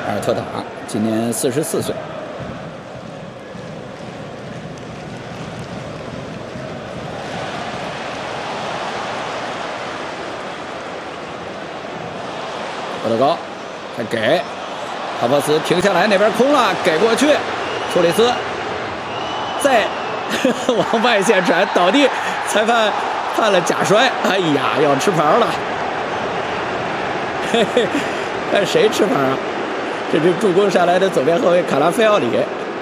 阿尔特塔今年44岁。波德高，再给哈弗斯停下来，那边空了，给过去，托里斯再往外线传，倒地，裁判判了假摔，哎呀，要吃牌了，嘿嘿，看谁吃牌啊？这是助攻上来的左边后卫卡拉菲奥里，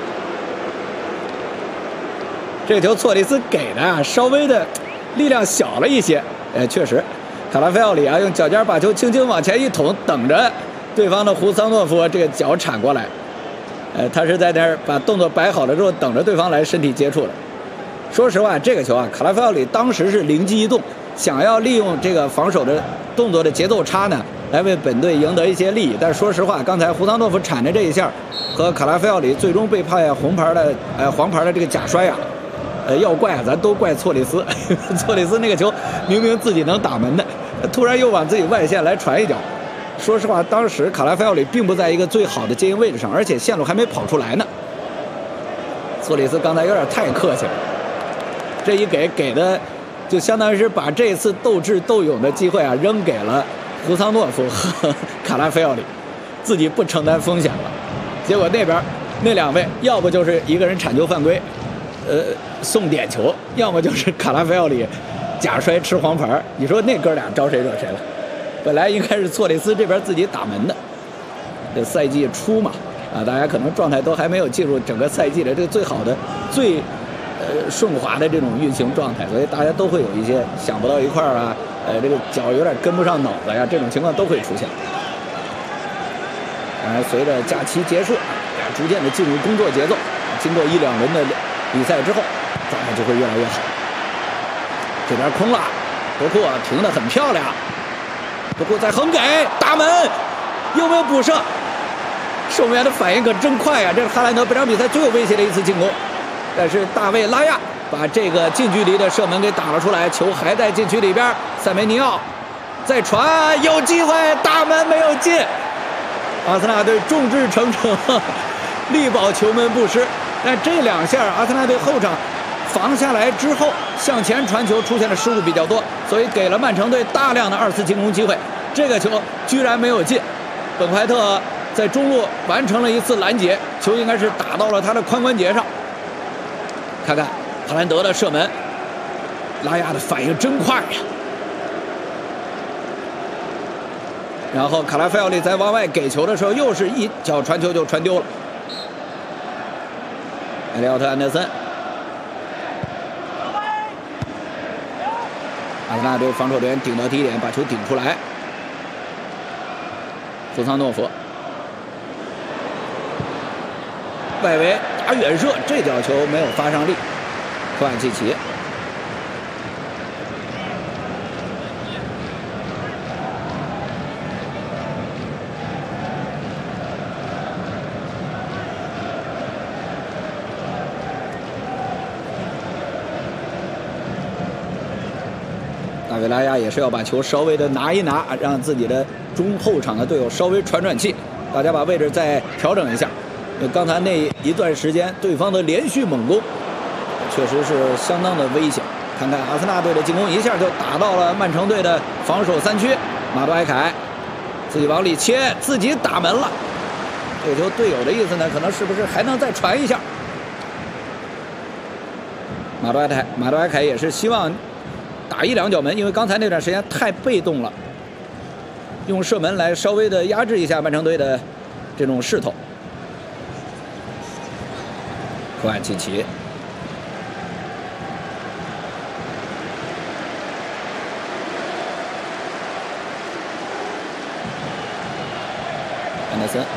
这球错里斯给的啊，稍微的力量小了一些，哎，确实。卡拉菲奥里啊，用脚尖把球轻轻往前一捅，等着对方的胡桑诺夫这个脚铲过来。他是在那儿把动作摆好了之后，等着对方来身体接触的。说实话，这个球啊，卡拉菲奥里当时是灵机一动，想要利用这个防守的动作的节奏差呢，来为本队赢得一些利益。但是说实话，刚才胡桑诺夫铲的这一下，和卡拉菲奥里最终被判黄牌的这个假摔啊。要怪啊，咱都怪错里斯。错里斯那个球明明自己能打门的，突然又往自己外线来传一脚。说实话，当时卡拉菲奥里并不在一个最好的接应位置上，而且线路还没跑出来呢。错里斯刚才有点太客气了，这一给的就相当于是把这次斗智斗勇的机会啊扔给了胡桑诺夫和卡拉菲奥里，自己不承担风险了。结果那边那两位要不就是一个人铲球犯规。送点球，要么就是卡拉菲奥里假摔吃黄牌。你说那哥俩招谁惹谁了？本来应该是错里斯这边自己打门的。这赛季初嘛，啊，大家可能状态都还没有进入整个赛季的这个最好的、最顺滑的这种运行状态，所以大家都会有一些想不到一块儿啊，这个脚有点跟不上脑子呀，这种情况都会出现。当然，随着假期结束，逐渐的进入工作节奏，经过1-2轮的比赛之后，状态就会越来越好。这边空了，博库停得很漂亮，博库再横给大门，有没有补射？守门员的反应可真快呀！这是哈兰德本场比赛最有威胁的一次进攻，但是大卫拉亚把这个近距离的射门给打了出来，球还在禁区里边。塞梅尼奥再传，有机会，大门没有进。阿森纳队众志成城，力保球门不失。但这2下阿森纳队后场防下来之后，向前传球出现的失误比较多，所以给了曼城队大量的2次进攻机会。这个球居然没有进，本怀特在中路完成了一次拦截，球应该是打到了他的髋关节上。看看哈兰德的射门，拉亚的反应真快呀！然后卡拉菲奥利在往外给球的时候，又是一脚传球就传丢了。埃利奥特·安德森，阿森纳队防守队员顶到低点，把球顶出来。胡桑诺夫外围打远射，这脚球没有发上力。科瓦契奇，大卫拉亚也是要把球稍微的拿一拿，让自己的中后场的队友稍微喘喘气，大家把位置再调整一下。刚才那一段时间对方的连续猛攻确实是相当的危险。看看阿森纳队的进攻一下就打到了曼城队的防守3区，马杜埃凯自己往里切，自己打门了。这个球队友的意思呢，可能是不是还能再传一下？马杜埃凯也是希望打1-2脚门，因为刚才那段时间太被动了，用射门来稍微的压制一下曼城队的这种势头。科瓦契奇，安德森，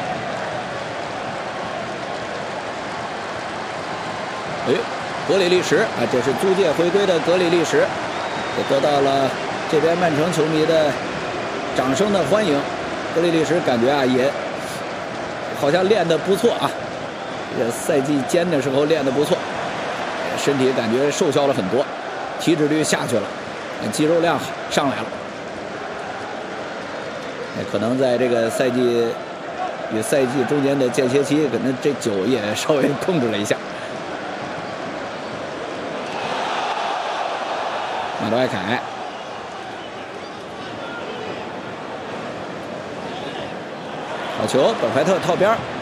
格里利什啊，这是租借回归的格里利什，也得到了这边曼城球迷的掌声的欢迎。格里利什感觉啊，也好像练得不错啊，这赛季间的时候练得不错，身体感觉瘦削了很多，体脂率下去了，肌肉量上来了。可能在这个赛季与赛季中间的间歇期，可能这酒也稍微控制了一下。马德艾凯，好球，本怀特套边。